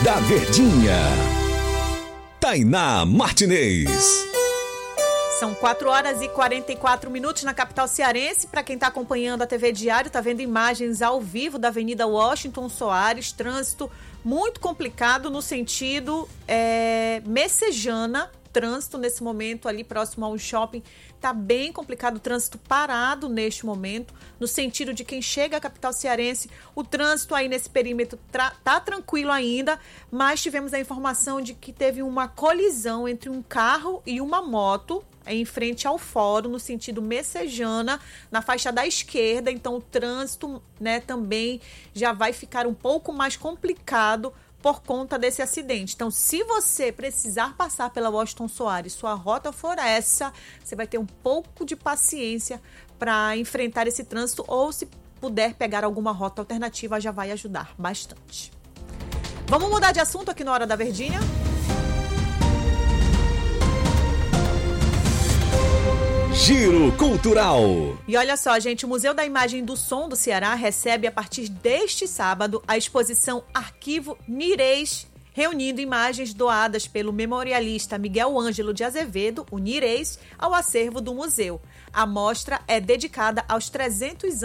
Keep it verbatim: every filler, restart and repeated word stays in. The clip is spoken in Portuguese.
da Verdinha. Tainá Martinez. São quatro horas e quarenta e quatro minutos na capital cearense. Para quem está acompanhando a T V Diário, está vendo imagens ao vivo da Avenida Washington Soares. Trânsito muito complicado no sentido é, Messejana. Trânsito nesse momento ali próximo ao shopping está bem complicado, o trânsito parado neste momento, no sentido de quem chega à capital cearense, o trânsito aí nesse perímetro tra- tá tranquilo ainda, mas tivemos a informação de que teve uma colisão entre um carro e uma moto em frente ao fórum, no sentido Messejana, na faixa da esquerda. Então o trânsito, né, também já vai ficar um pouco mais complicado por conta desse acidente. Então, se você precisar passar pela Washington Soares, sua rota for essa, você vai ter um pouco de paciência para enfrentar esse trânsito, ou se puder pegar alguma rota alternativa, já vai ajudar bastante. Vamos mudar de assunto aqui na Hora da Verdinha? Giro Cultural. E olha só, gente, o Museu da Imagem e do Som do Ceará recebe a partir deste sábado a exposição Arquivo Nirês, reunindo imagens doadas pelo memorialista Miguel Ângelo de Azevedo, o Nirês, ao acervo do museu. A mostra é dedicada aos trezentos